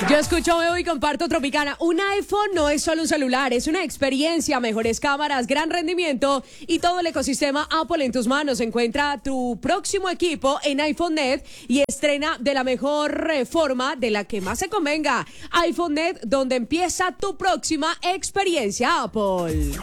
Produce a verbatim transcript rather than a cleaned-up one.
Yo escucho, veo y comparto Tropicana. Un iPhone no es solo un celular, es una experiencia, mejores cámaras, gran rendimiento y todo el ecosistema Apple en tus manos. Encuentra tu próximo equipo en iPhone Net y estrena de la mejor eh, forma, de la que más se convenga. iPhone Net, donde empieza tu próxima experiencia Apple.